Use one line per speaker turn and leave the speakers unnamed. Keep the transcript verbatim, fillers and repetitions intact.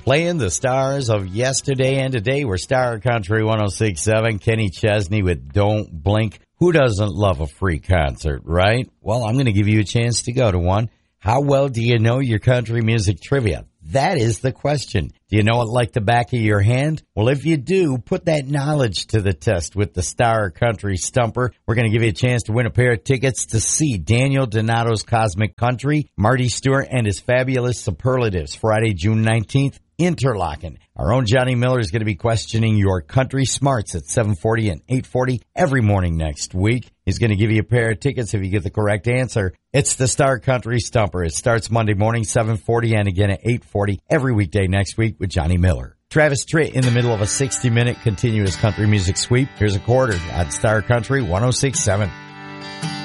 Playing the stars of yesterday and today. We're Star Country one oh six point seven. Kenny Chesney with Don't Blink. Who doesn't love a free concert, right? Well, I'm going to give you a chance to go to one. How well do you know your country music trivia? That is the question. Do you know it like the back of your hand? Well, if you do, put that knowledge to the test with the Star Country Stumper. We're going to give you a chance to win a pair of tickets to see Daniel Donato's Cosmic Country, Marty Stewart and his Fabulous Superlatives, Friday, June nineteenth, Interlochen. Our own Johnny Miller is going to be questioning your country smarts at seven forty and eight forty every morning next week. He's going to give you a pair of tickets if you get the correct answer. It's the Star Country Stumper. It starts Monday morning, seven forty, and again at eight forty every weekday next week with Johnny Miller. Travis Tritt in the middle of a sixty-minute continuous country music sweep. Here's a quarter on Star Country one oh six point seven.